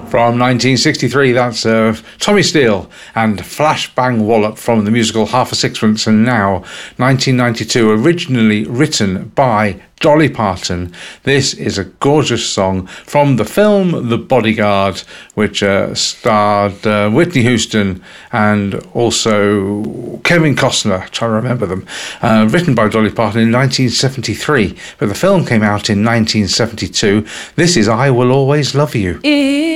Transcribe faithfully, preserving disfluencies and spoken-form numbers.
From nineteen sixty-three, that's uh, Tommy Steele and Flash Bang Wallop from the musical Half a Sixpence, and now nineteen ninety-two, originally written by Dolly Parton. This is a gorgeous song from the film The Bodyguard, which uh, starred uh, Whitney Houston and also Kevin Costner, trying to remember them, uh, written by Dolly Parton in nineteen seventy-three, but the film came out in nineteen seventy-two. This is I Will Always Love You.